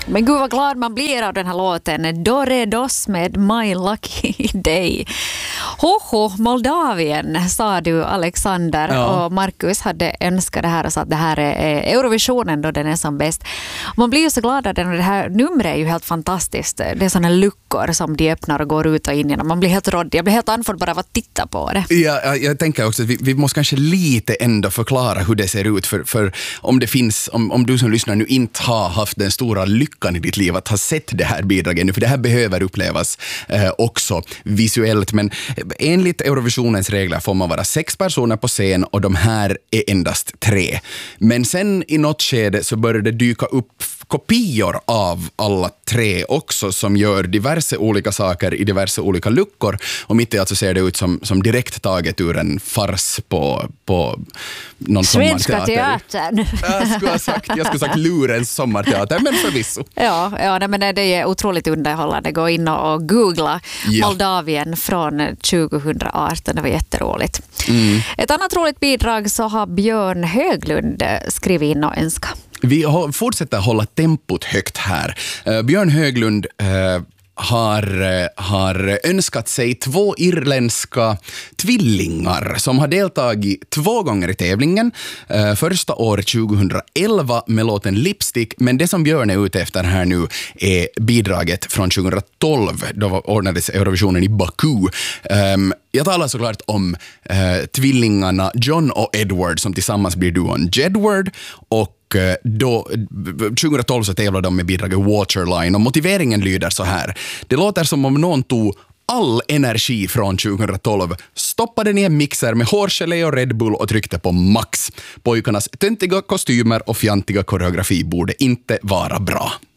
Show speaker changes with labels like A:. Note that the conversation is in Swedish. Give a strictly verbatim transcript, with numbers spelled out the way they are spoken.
A: Men gud vad glad man blir av den här låten. Dore Dos med My Lucky Day. Hoho, Moldavien sa du, Alexander. Ja. Och Marcus hade önskat det här och sa att det här är Eurovisionen då den är som bäst. Man blir ju så glad av den och det här numret är ju helt fantastiskt. Det är sådana luckor som de öppnar och går ut och in genom. Man blir helt rådd. Jag blir helt andfådd bara av att titta på det.
B: Ja, jag, jag tänker också att vi, vi måste kanske lite ändå förklara hur det ser ut. För, för om det finns, om, om du som lyssnar nu inte har haft den stora lyckan i ditt liv att ha sett det här bidraget nu, för det här behöver upplevas eh, också visuellt. Men enligt Eurovisionens regler får man vara sex personer på scen och de här är endast tre. Men sen i något skede så börjar det dyka upp kopior av alla tre också som gör diverse olika saker i diverse olika luckor. Och mitt i allt så ser det ut som, som direkt taget ur en fars på, på någon
A: Svenska
B: sommarteater.
A: teatern.
B: Jag skulle ha sagt, jag skulle ha sagt Lurens sommarteater, men förvisso.
A: Ja, ja nej, men det är otroligt underhållande. Gå in och, och googla
B: ja.
A: Moldavien från tjugoarton. Det var jätteroligt.
B: Mm.
A: Ett annat roligt bidrag så har Björn Höglund skrivit in och önskat.
B: Vi fortsätter hålla tempot högt här. Uh, Björn Höglund uh, har, uh, har önskat sig två irländska tvillingar som har deltagit två gånger i tävlingen. Uh, första år tjugoelva med låten Lipstick, men det som Björn är ute efter här nu är bidraget från tjugotolv. Då ordnades Eurovisionen i Baku. Um, Jag talar såklart om uh, tvillingarna John och Edward som tillsammans blir duon Jedward, och då, tjugotolv så tävlade de med bidraget Waterline och motiveringen lyder så här. Det låter som om någon tog all energi från tjugotolv, stoppade ner en mixer med hårgelé och Red Bull och tryckte på max. Pojkarnas töntiga kostymer och fjantiga koreografi borde inte vara bra.